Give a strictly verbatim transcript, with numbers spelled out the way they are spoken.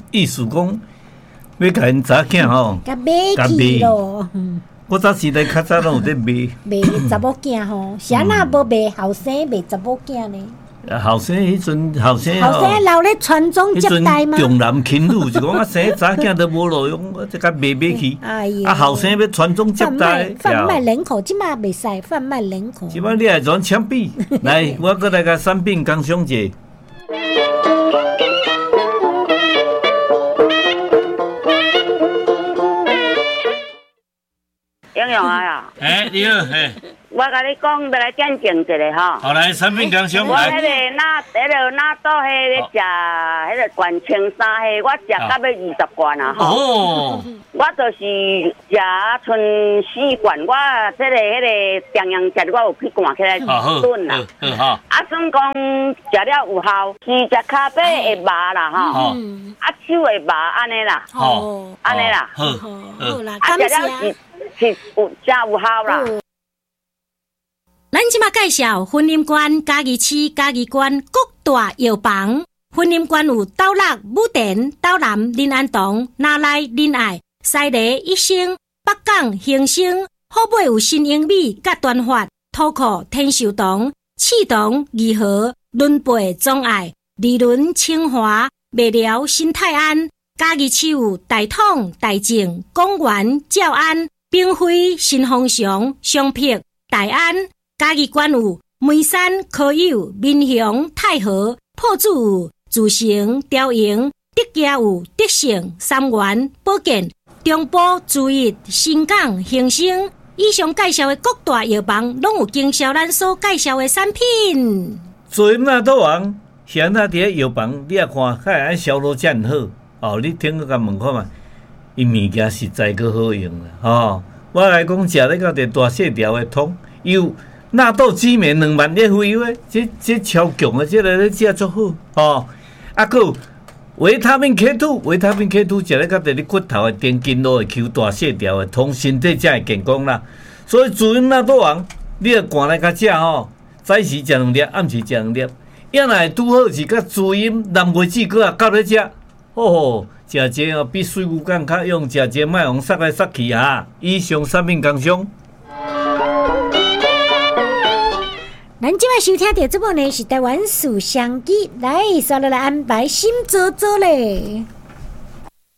意思讲，要甲因查囝吼， 甲买去咯。 我早时代较早拢有在卖。 卖查某囝吼，是安那无卖后生卖查某囝呢？ 后生迄阵，后生后生留咧传宗接代吗？ 重男轻女，就讲啊生查囝都无路用，我即甲卖买去。哎呀，啊后生要传宗接代， 贩卖人口，即马袂使贩卖人口。 即马你来转枪毙，来，我搁来甲产品工商者。 英勇啊呀！ 哎，你好，嘿。 我甲你讲，要来见证一下吼。 好来，产品工商我迄个那迄个那倒迄咧食迄个罐青衫迄，我食到要二十罐啊吼。哦。我就是食剩四罐，我这个迄个中央食，我有去灌起来炖啦。好好。啊，算讲食了有效，是食骹背会麻啦吼。啊，手会麻安尼啦。哦。安尼啦。好。好啦，感谢。是有真有效啦。 咱即马介绍云林县嘉义市嘉义县各大药房。云林县有斗六、武田、斗南、林安堂、哪来、林爱、西螺、益生、北港、兴盛，好买有新英米、甲端发、土库、天寿堂、启堂、义和、伦培、忠爱、利伦、清华、麦寮、新泰安。嘉义市有大统、大正、公园、照安、兵辉、新丰祥、双碧、大安。嘉义县有梅山、科友、民雄、太和、破主有自成、雕营、德家有德盛、三元、保健、中部、注意、新港、兴盛。以上介绍的各大药房，拢有经销咱所介绍的产品。 做那倒王，现在伫药房，你也看，看安销路真好。哦，你听我甲问看嘛，伊物件实在够好用啦，吼、哦！我来讲，食咧个伫大细条的桶，有纳豆鸡面两万粒费用诶，这这超强的，这个咧食足好，吼、哦！啊，个维他命 K 二，维他命 K 二食咧个伫你骨头的电筋路会 Q 大细条的，通身体才会健康啦。所以主因纳豆王，你要赶来甲食吼，早时食两粒，暗时食两粒，要若会拄好是甲主因南梅子搁啊夹咧食。哦，食这哦比水牛干较用，食这卖用塞来塞去啊！以上产品工商。 咱即摆收听到这部呢是台湾树香鸡，来，稍后来安排新周周咧。